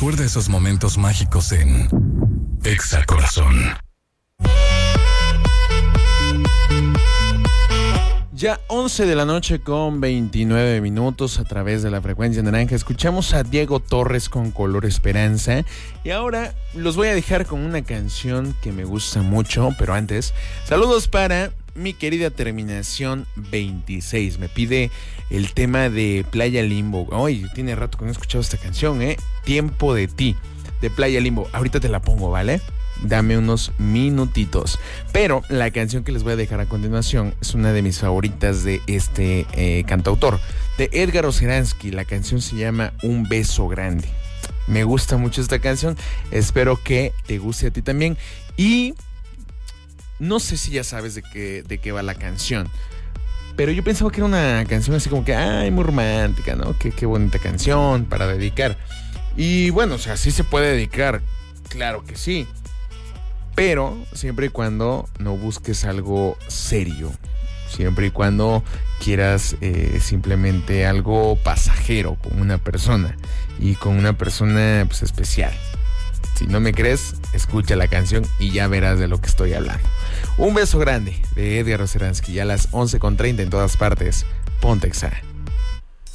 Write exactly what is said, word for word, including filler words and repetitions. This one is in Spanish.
Recuerda esos momentos mágicos en Exa Corazón. Ya once de la noche con veintinueve minutos a través de la frecuencia naranja. Escuchamos a Diego Torres con Color Esperanza. Y ahora los voy a dejar con una canción que me gusta mucho. Pero antes, saludos para mi querida Terminación veintiséis. Me pide el tema de Playa Limbo. Ay, tiene rato que no he escuchado esta canción, ¿eh? Tiempo de ti, de Playa Limbo. Ahorita te la pongo, ¿vale? Dame unos minutitos. Pero la canción que les voy a dejar a continuación es una de mis favoritas de este eh, cantautor, de Edgar Oceransky. La canción se llama Un Beso Grande. Me gusta mucho esta canción. Espero que te guste a ti también. Y no sé si ya sabes de qué, de qué va la canción, pero yo pensaba que era una canción así como que, ay, muy romántica, ¿no? Qué, qué bonita canción para dedicar. Y bueno, o sea, sí se puede dedicar, claro que sí. Pero siempre y cuando no busques algo serio, siempre y cuando quieras eh, simplemente algo pasajero con una persona y con una persona pues especial. Si no me crees, escucha la canción y ya verás de lo que estoy hablando. Un beso grande de Edgar Oceransky, ya a las once con treinta en todas partes. Ponte Exa.